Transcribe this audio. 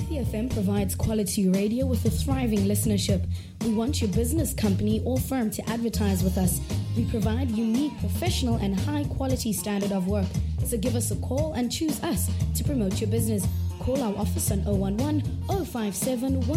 City FM provides quality radio with a thriving listenership. We want your business, company, or firm to advertise with us. We provide unique, professional, and high-quality standard of work. So give us a call and choose us to promote your business. Call our office on 011 057